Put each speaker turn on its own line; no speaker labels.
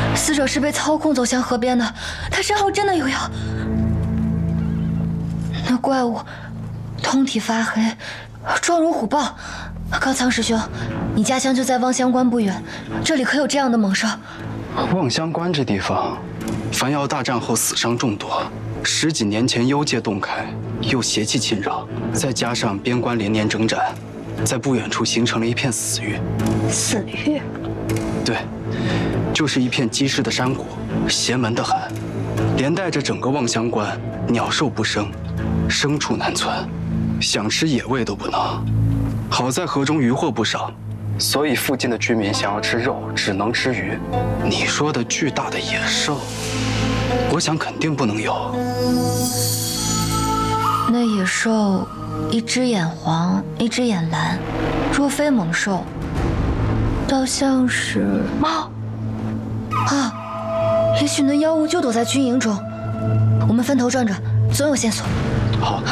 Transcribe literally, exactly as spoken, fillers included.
死者是被操控走向河边的，他身后真的有药。那怪物通体发黑，状如虎豹。高苍师兄，你家乡就在望乡关不远，这里可有这样的猛兽？
望乡关这地方，樊瑶大战后死伤众多，十几年前幽界洞开，又邪气侵扰，再加上边关连年征战，在不远处形成了一片死域。
死域？
对，就是一片积尸的山谷，邪门得很，连带着整个望乡关鸟兽不生，牲畜难存，想吃野味都不能。好在河中渔获不少，所以附近的居民想要吃肉，只能吃鱼。你说的巨大的野兽，我想肯定不能有。
那野兽，一只眼黄，一只眼蓝，若非猛兽，倒像是猫。啊，也许那妖物就躲在军营中，我们分头转转，总有线索。
好。